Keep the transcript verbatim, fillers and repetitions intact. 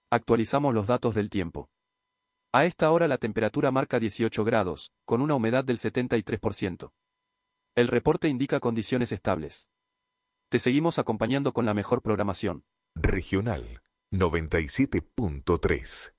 Actualizamos los datos del tiempo. A esta hora la temperatura marca dieciocho grados, con una humedad del setenta y tres por ciento. El reporte indica condiciones estables. Te seguimos acompañando con la mejor programación. Regional noventa y siete punto tres.